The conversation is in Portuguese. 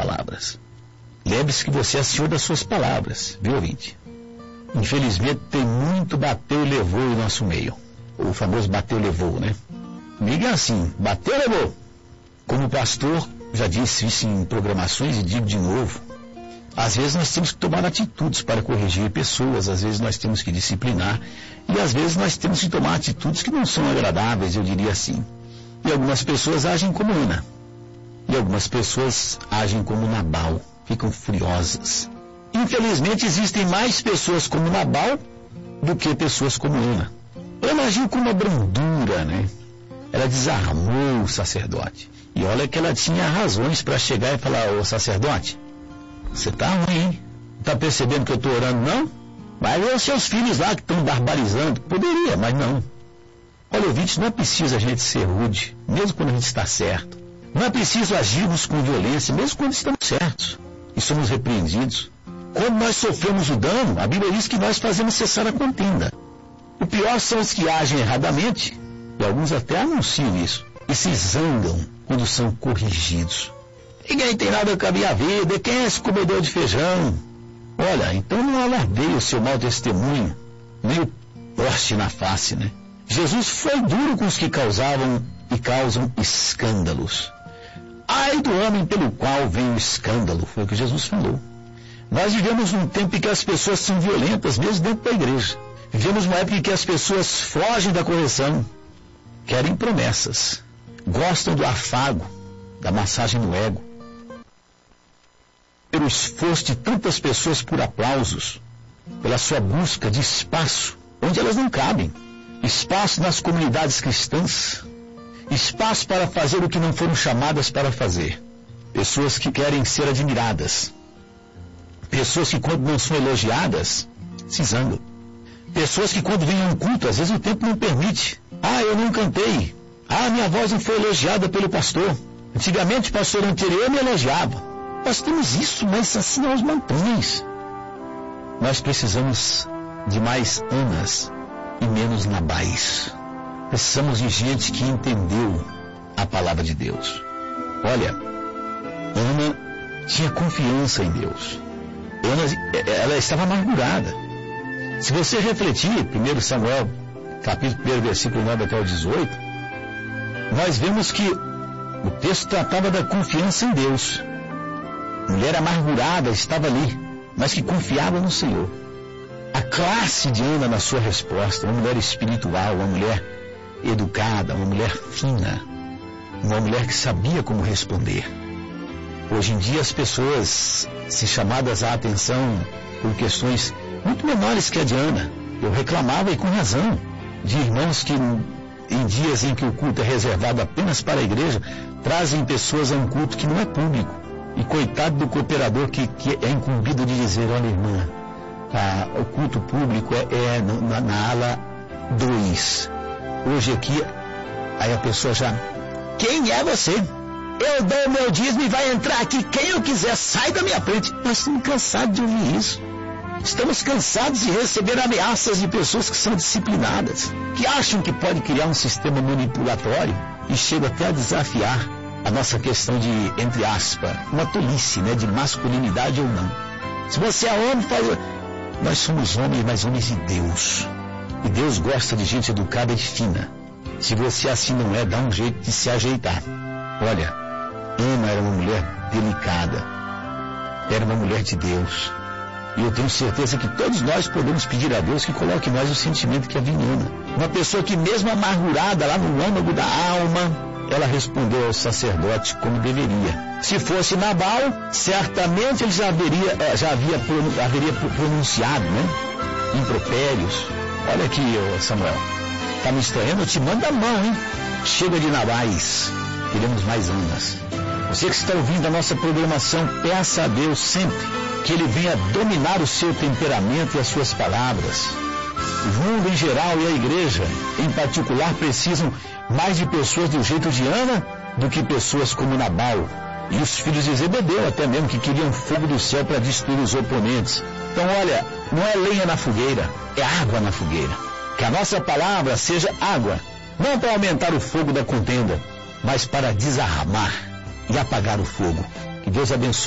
palavras. Lembre-se que você é senhor das suas palavras, viu, ouvinte? Infelizmente tem muito bateu e levou em nosso meio. O famoso bateu e levou, né? Comigo é assim, bateu e levou. Como pastor, já disse isso em programações e digo de novo, às vezes nós temos que tomar atitudes para corrigir pessoas, às vezes nós temos que disciplinar e às vezes nós temos que tomar atitudes que não são agradáveis, eu diria assim. E algumas pessoas agem como Ana. E algumas pessoas agem como Nabal, ficam furiosas. Infelizmente existem mais pessoas como Nabal do que pessoas como Ana. Ana agiu com uma brandura, né? Ela desarmou o sacerdote. E olha que ela tinha razões para chegar e falar, ô sacerdote, você tá ruim, hein? Não tá percebendo que eu tô orando, não? Vai ver os seus filhos lá que estão barbarizando. Poderia, mas não. Olha, ouvinte, não é preciso a gente ser rude, mesmo quando a gente está certo. Não é preciso agirmos com violência, mesmo quando estamos certos e somos repreendidos. Quando nós sofremos o dano, a Bíblia diz que nós fazemos cessar a contenda. O pior são os que agem erradamente, e alguns até anunciam isso, e se zangam quando são corrigidos. Ninguém tem nada com a minha vida, quem é esse comedor de feijão? Olha, então não alardeie o seu mau testemunho, nem o poste na face, né? Jesus foi duro com os que causavam e causam escândalos. Ai do homem pelo qual vem o escândalo, foi o que Jesus falou. Nós vivemos num tempo em que as pessoas são violentas, mesmo dentro da igreja. Vivemos uma época em que as pessoas fogem da correção, querem promessas, gostam do afago, da massagem no ego. Pelo esforço de tantas pessoas por aplausos, pela sua busca de espaço onde elas não cabem, espaço nas comunidades cristãs, espaço para fazer o que não foram chamadas para fazer. Pessoas que querem ser admiradas. Pessoas que quando não são elogiadas, se zangam. Pessoas que quando vêm a um culto, às vezes o tempo não permite. Ah, eu não cantei. Ah, minha voz não foi elogiada pelo pastor. Antigamente o pastor anterior me elogiava. Nós temos isso, mas assim aos montões. Nós precisamos de mais Anas e menos Nabais. Precisamos de gente que entendeu a palavra de Deus. Olha, Ana tinha confiança em Deus. Ana, ela estava amargurada. Se você refletir, 1 Samuel, capítulo 1, versículo 9 até o 18, nós vemos que o texto tratava da confiança em Deus. Mulher amargurada estava ali, mas que confiava no Senhor. A classe de Ana na sua resposta, uma mulher espiritual, uma mulher educada, uma mulher fina, uma mulher que sabia como responder. Hoje em dia as pessoas se chamadas à atenção por questões muito menores que a de Ana. Eu reclamava, e com razão, de irmãos que em dias em que o culto é reservado apenas para a igreja, trazem pessoas a um culto que não é público. E coitado do cooperador que é incumbido de dizer, olha irmã, o culto público é na ala 2. Hoje aqui, aí a pessoa já, quem é você? Eu dou o meu dízimo e vai entrar aqui quem eu quiser, sai da minha frente. Nós estamos cansados de ouvir isso. Estamos cansados de receber ameaças de pessoas que são disciplinadas, que acham que pode criar um sistema manipulatório e chegam até a desafiar a nossa questão de, entre aspas, uma tolice, né, de masculinidade ou não. Se você é homem, nós somos homens, mas homens de Deus. E Deus gosta de gente educada e fina. Se você assim não é, dá um jeito de se ajeitar. Olha, Ana era uma mulher delicada, era uma mulher de Deus. E eu tenho certeza que todos nós podemos pedir a Deus que coloque em nós o sentimento que havia em Ana. Uma pessoa que mesmo amargurada lá no âmago da alma, ela respondeu ao sacerdote como deveria. Se fosse Nabal, certamente ele já haveria pronunciado, né? Impropérios. Olha aqui, Samuel, tá me estranhando? Eu te mando a mão, hein? Chega de Nabais, queremos mais Anas. Você que está ouvindo a nossa programação, peça a Deus sempre que Ele venha dominar o seu temperamento e as suas palavras. O mundo em geral e a igreja em particular precisam mais de pessoas do jeito de Ana do que pessoas como Nabal e os filhos de Zebedeu até mesmo, que queriam fogo do céu para destruir os oponentes. Então olha, não é lenha na fogueira, é água na fogueira. Que a nossa palavra seja água, não para aumentar o fogo da contenda, mas para desarmar e apagar o fogo. Que Deus abençoe.